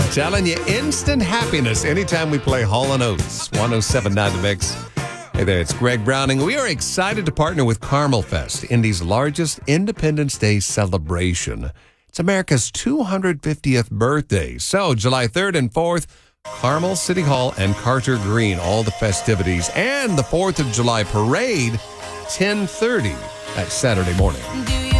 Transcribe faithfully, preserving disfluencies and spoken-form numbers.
Telling you instant happiness anytime we play Hall and Oates. one oh seven point nine The Mix. Hey there, it's Greg Browning. We are excited to partner with Carmel Fest, Indy's largest Independence Day celebration. It's America's two hundred fiftieth birthday. So, July third and fourth, Carmel City Hall and Carter Green, all the festivities. And the fourth of July parade, ten thirty, that Saturday morning.